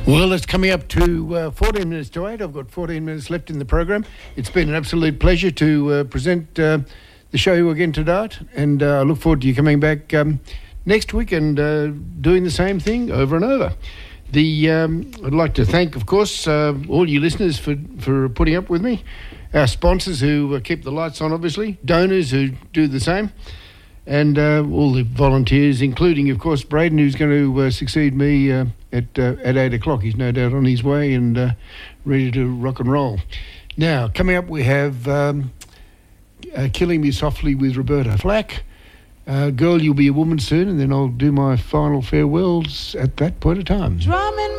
Well, it's coming up to 14 minutes to 8. I've got 14 minutes left in the program. It's been an absolute pleasure to present the show again tonight, and I look forward to you coming back next week and doing the same thing over and over. I'd like to thank, of course, all you listeners for putting up with me, our sponsors who keep the lights on, obviously, donors who do the same, and all the volunteers, including, of course, Braden, who's going to succeed me at 8 o'clock. He's no doubt on his way and ready to rock and roll. Now, coming up, we have Killing Me Softly with Roberta Flack. Girl, You'll Be a Woman Soon, and then I'll do my final farewells at that point of time. Drumming